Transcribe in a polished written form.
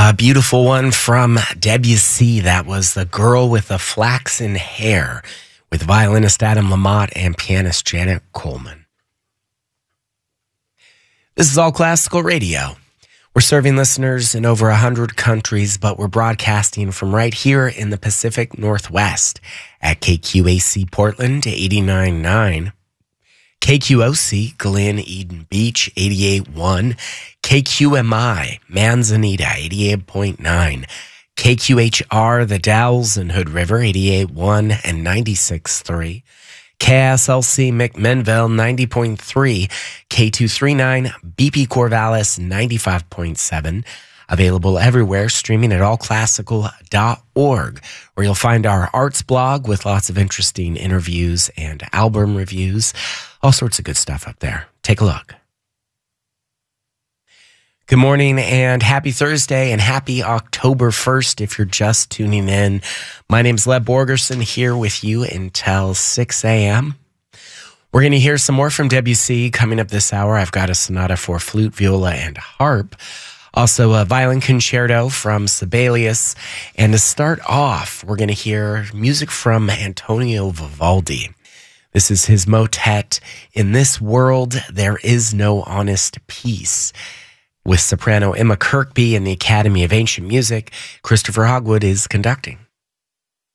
A beautiful one from Debussy. That was The Girl with the Flaxen Hair with violinist Adam Lamott and pianist Janet Coleman. This is All Classical Radio. We're serving listeners in over 100 countries, but we're broadcasting from right here in the Pacific Northwest at KQAC Portland 89.9. KQOC, Glen Eden Beach, 88.1. KQMI, Manzanita, 88.9. KQHR, The Dalles and Hood River, 88.1 and 96.3. KSLC, McMinnville, 90.3. K239, BP Corvallis, 95.7. Available everywhere, streaming at allclassical.org, where you'll find our arts blog with lots of interesting interviews and album reviews. All sorts of good stuff up there. Take a look. Good morning and happy Thursday and happy October 1st if you're just tuning in. My name's Leb Borgerson here with you until 6 a.m. We're going to hear some more from Debussy coming up this hour. I've got a sonata for flute, viola, and harp. Also a violin concerto from Sibelius. And to start off, we're going to hear music from Antonio Vivaldi. This is his motet, In This World There Is No Honest Peace. With soprano Emma Kirkby and the Academy of Ancient Music, Christopher Hogwood is conducting.